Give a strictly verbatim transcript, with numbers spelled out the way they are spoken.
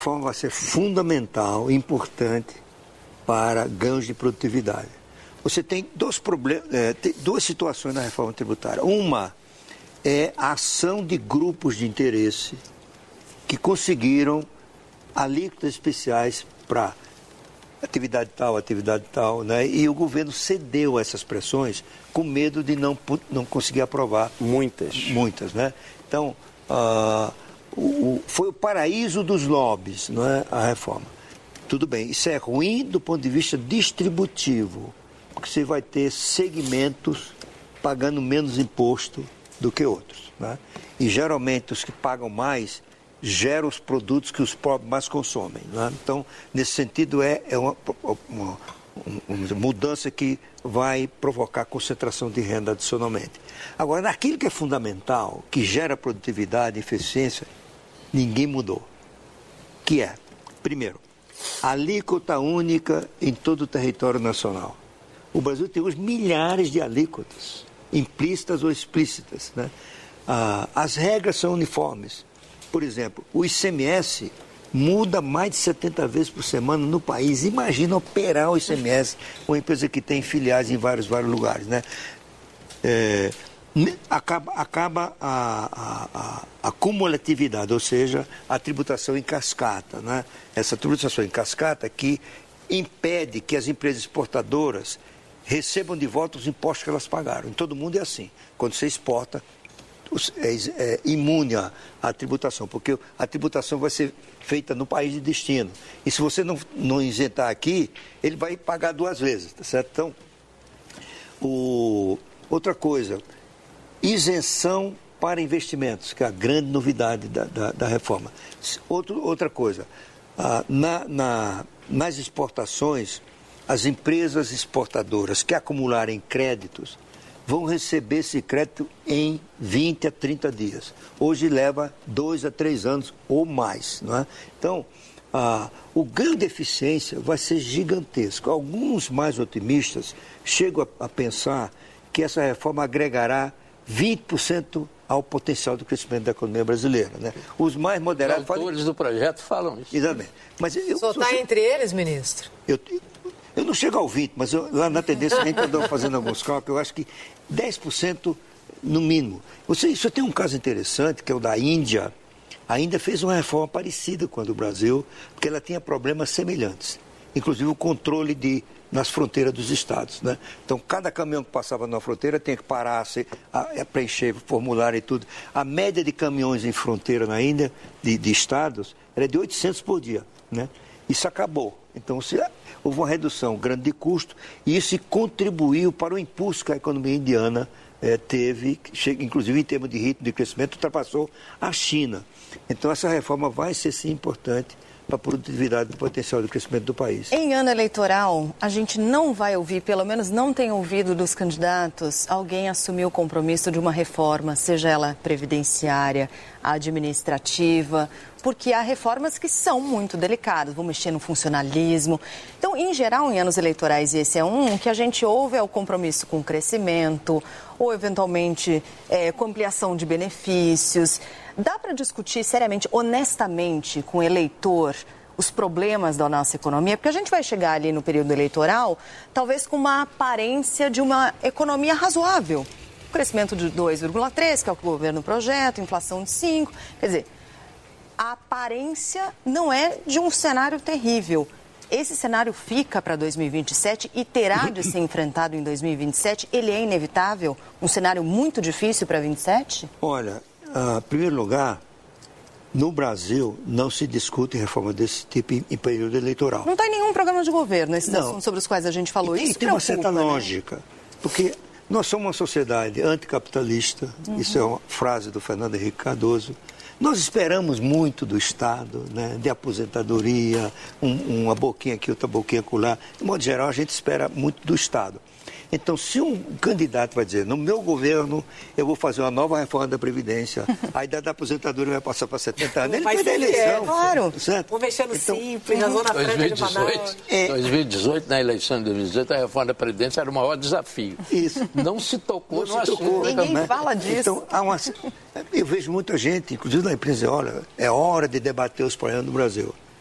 reforma vai ser fundamental, importante para ganhos de produtividade. Você tem dois problemas, é, tem duas situações na reforma tributária. Uma é a ação de grupos de interesse que conseguiram alíquotas especiais para atividade tal, atividade tal, né? E o governo cedeu a essas pressões com medo de não, não conseguir aprovar. Muitas. Muitas, né? Então, uh, o, o, foi o paraíso dos lobbies, não é? A reforma. Tudo bem, isso é ruim do ponto de vista distributivo, porque você vai ter segmentos pagando menos imposto do que outros, né? E geralmente os que pagam mais geram os produtos que os pobres mais consomem, né? Então, nesse sentido, é, é uma, uma, uma mudança que vai provocar concentração de renda adicionalmente. Agora, naquilo que é fundamental, que gera produtividade e eficiência, ninguém mudou. Que é, primeiro, alíquota única em todo o território nacional. O Brasil tem hoje milhares de alíquotas, implícitas ou explícitas, né? Ah, as regras são uniformes. Por exemplo, o I C M S muda mais de setenta vezes por semana no país. Imagina operar o I C M S, uma empresa que tem filiais em vários, vários lugares, né? É, acaba acaba a, a, a, a cumulatividade, ou seja, a tributação em cascata, né? Essa tributação em cascata que impede que as empresas exportadoras recebam de volta os impostos que elas pagaram. Em todo mundo é assim. Quando você exporta, é, é imune à, à tributação, porque a tributação vai ser feita no país de destino. E se você não, não isentar aqui, ele vai pagar duas vezes, tá certo? Então, o, outra coisa, isenção para investimentos, que é a grande novidade da, da, da reforma. Outro, outra coisa, ah, na, na, nas exportações, as empresas exportadoras que acumularem créditos vão receber esse crédito em vinte a trinta dias. Hoje leva dois a três anos ou mais, não é? Então, ah, o ganho de eficiência vai ser gigantesco. Alguns mais otimistas chegam a, a pensar que essa reforma agregará vinte por cento ao potencial do crescimento da economia brasileira, né? Os mais moderados... Os autores falam... do projeto falam isso. Exatamente. Mas eu, Só está entre eles, ministro? Eu, eu não chego ao vinte, mas eu, lá na tendência a gente andou fazendo alguns cálculos, eu acho que dez por cento no mínimo. Você, isso tem um caso interessante, que é o da Índia. A Índia fez uma reforma parecida com a do Brasil, porque ela tinha problemas semelhantes. Inclusive o controle de, nas fronteiras dos estados, né? Então, cada caminhão que passava na fronteira tinha que parar, se, a, a preencher formulário e tudo. A média de caminhões em fronteira na Índia, de, de estados, era de oitocentos por dia, né? Isso acabou. Então, se, houve uma redução grande de custo e isso contribuiu para o impulso que a economia indiana eh, teve, inclusive em termos de ritmo de crescimento, ultrapassou a China. Então, essa reforma vai ser, sim, importante para a produtividade e potencial de crescimento do país. Em ano eleitoral, a gente não vai ouvir, pelo menos não tem ouvido dos candidatos, alguém assumir o compromisso de uma reforma, seja ela previdenciária, administrativa, porque há reformas que são muito delicadas, vão mexer no funcionalismo. Então, em geral, em anos eleitorais, e esse é um, o que a gente ouve é o compromisso com o crescimento, ou eventualmente é, com ampliação de benefícios. Dá para discutir seriamente, honestamente, com o eleitor, os problemas da nossa economia? Porque a gente vai chegar ali no período eleitoral, talvez com uma aparência de uma economia razoável. Crescimento de dois vírgula três, que é o que o governo projeta, inflação de cinco. Quer dizer, a aparência não é de um cenário terrível. Esse cenário fica para dois mil e vinte e sete e terá de ser enfrentado em dois mil e vinte e sete? Ele é inevitável? Um cenário muito difícil para vinte e sete? Olha, uh, em primeiro lugar, no Brasil não se discute reforma desse tipo em, em período eleitoral. Não está em nenhum programa de governo esses não. assuntos sobre os quais a gente falou. E isso tem uma preocupa, certa né? lógica, porque nós somos uma sociedade anticapitalista, uhum. Isso é uma frase do Fernando Henrique Cardoso. Nós esperamos muito do Estado, né, de aposentadoria, um, uma boquinha aqui, outra boquinha acolá. De modo geral, a gente espera muito do Estado. Então, se um candidato vai dizer, no meu governo, eu vou fazer uma nova reforma da Previdência, a idade da aposentadoria vai passar para setenta anos, ele vai ter eleição. É, claro. Certo? Vou mexer no então, simples, na zona franca de Manaus. Em dois mil e dezoito, na eleição de dois mil e dezoito, a reforma da Previdência era o maior desafio. Isso. Não se tocou Não no se tocou, assunto. Ninguém né? fala disso. Então, há uma... eu vejo muita gente, inclusive na imprensa, olha, é hora de debater os problemas do Brasil.